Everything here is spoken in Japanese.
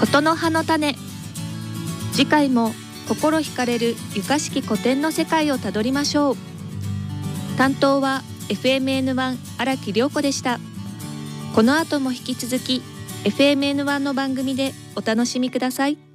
ことの葉の種。次回も心惹かれる床式古典の世界をたどりましょう。担当は FMN1 荒木涼子でした。この後も引き続き FMN1 の番組でお楽しみください。